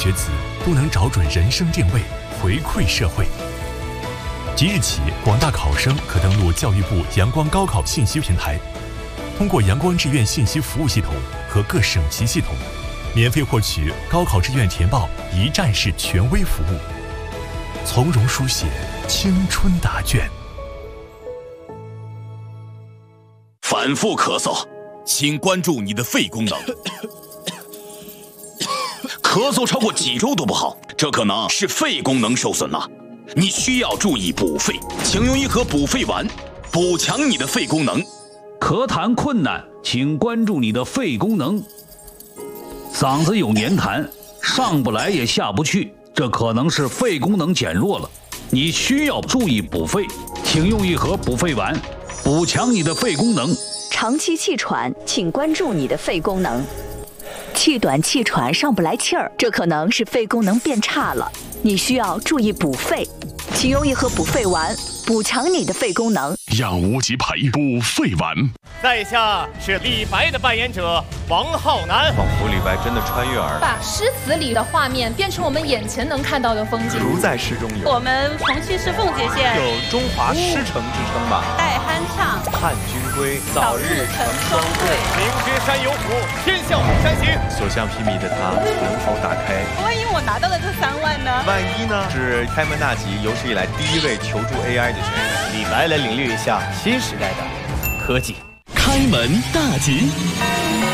学子都能找准人生定位，回馈社会。即日起，广大考生可登录教育部阳光高考信息平台，通过阳光志愿信息服务系统和各省级系统，免费获取高考志愿填报一站式权威服务，从容书写青春答卷。 反复咳嗽，请关注你的肺功能。咳嗽超过几周都不好，这可能是肺功能受损了。你需要注意补肺，请用一盒补肺丸，补强你的肺功能。 咳痰困难，请关注你的肺功能。嗓子有黏痰，上不来也下不去，这可能是肺功能减弱了。你需要注意补肺，请用一盒补肺丸，补强你的肺功能。 长期气喘，请关注你的肺功能。气短气喘上不来气儿，这可能是肺功能变差了，你需要注意补肺，请用一盒补肺丸，补强你的肺功能。 让无极培补肺丸。 在下是李白的扮演者王浩南， 仿佛李白真的穿越而来， 把诗词里的画面变成我们眼前能看到的风景， 如在诗中游。 我们蓬荜是凤姐县有中华诗城之称吧？ 代酣畅， 汉军归， 早日成双对。 明知山有虎，偏向虎山行。 所向披靡的他能否打开？ 万一我拿到了这3万呢？ 万一呢？是开门大吉，有史以来第一位求助 AI 的选手。 李白来领略一下新时代的科技。 开门大吉。